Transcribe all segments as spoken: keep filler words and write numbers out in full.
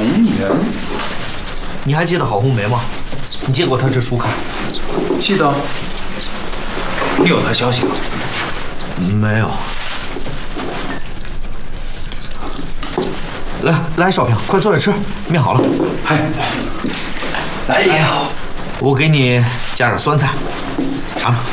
颜， 你还记得郝红梅吗？你借过她这书看？ 记得。你有她消息吗？ 没有。来来，少平，快坐着吃，面好了。 哎，哎呀， 我给你加点酸菜，尝尝。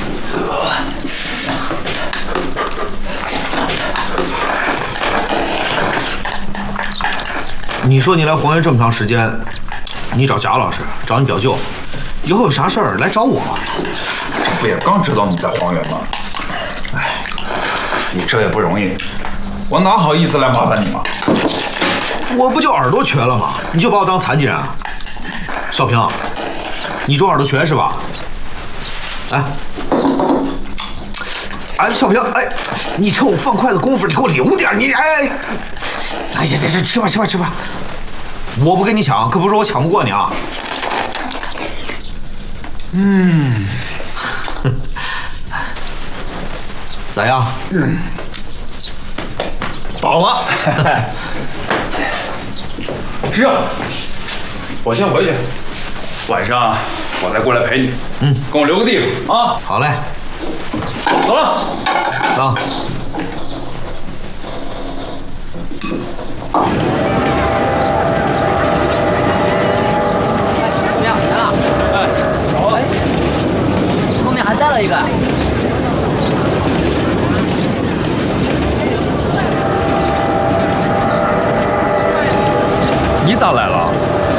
你说你来黄原这么长时间，你找贾老师，找你表舅，以后有啥事儿来找我。 这不也刚知道你在黄原吗？哎，你这也不容易，我哪好意思来麻烦你嘛？ 我不就耳朵瘸了吗？你就把我当残疾人啊？少平，你说耳朵瘸是吧？哎，哎，少平，哎，你趁我放筷子功夫，你给我留点，你哎，哎呀，这这吃吧吃吧吃吧，我不跟你抢，可不是我抢不过你啊。嗯，咋样？嗯， 饱了。是啊，我先回去，晚上我再过来陪你。嗯，跟我留个地方啊。 好嘞， 走了。 走。 怎么样？来了。哎，好。哎，后面还带了一个。 你咋来了？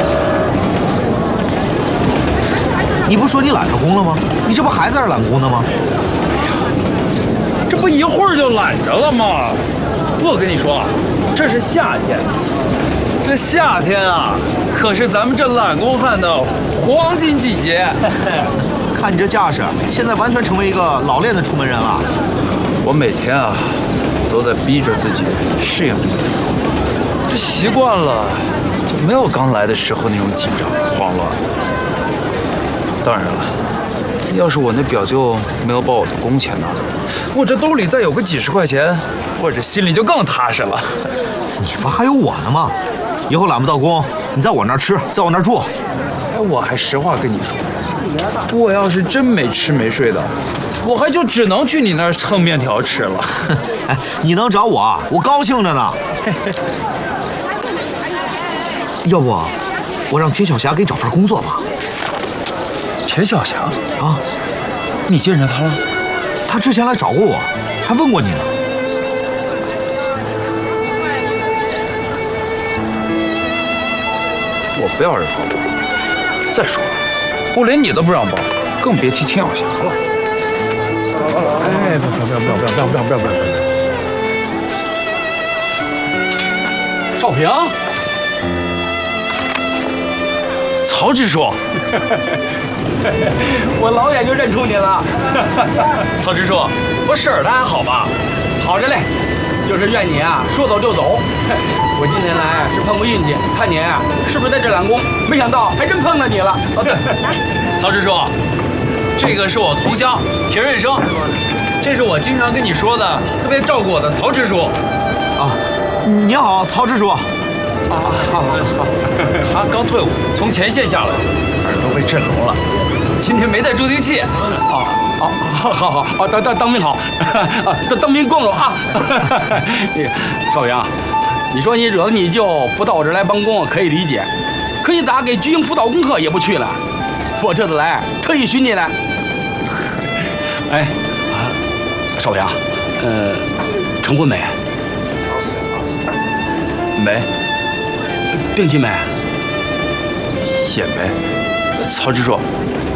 你不说你揽着工了吗？你这不还在这揽工呢吗？ 这不一会儿就揽着了吗？我跟你说，这是夏天，这夏天啊，可是咱们这揽工汉的黄金季节。 看你这架势，现在完全成为一个老练的出门人了。 我每天啊，都在逼着自己适应这个生活，这习惯了。就没有刚来的时候那种紧张慌乱。当然了，要是我那表舅没有把我的工钱拿走，我这兜里再有个几十块钱，我这心里就更踏实了。 你不还有我呢吗？以后揽不到工，你在我那儿吃，在我那儿住。 哎，我还实话跟你说，我要是真没吃没睡的，我还就只能去你那儿蹭面条吃了。 哎，你能找我，我高兴着呢。要不，我让田晓霞给你找份工作吧。 田晓霞啊， 你见着她了？ 她之前来找过我，还问过你呢。 我不要人帮我。再说了，我连你都不让帮，更别提田晓霞了。哎，不要不要不要不要不要不要不要不要！ 少平。 曹支书， 我老远就认出你了。 曹支书，我婶儿她还好吧？ 好着嘞，就是怨你啊，说走就走。我今天来是碰个运气，看你啊是不是在这揽工，没想到还真碰到你了。哦对， 曹支书，这个是我同乡田润生，这是我经常跟你说的特别照顾我的曹支书。 啊，你好，曹支书。 啊，好好好， 他刚退伍，从前线下来，耳朵被震聋了，今天没带助听器。 啊，好，好，好，好，当当当兵好，啊，当当兵光荣啊。那个少阳，你说你惹你舅不到我这儿来帮工，可以理解，可你咋给军营辅导功课也不去了？我这次来特意寻你来。哎，啊，少阳，呃，成婚没？ 没。 定亲没？ 也没。曹支书，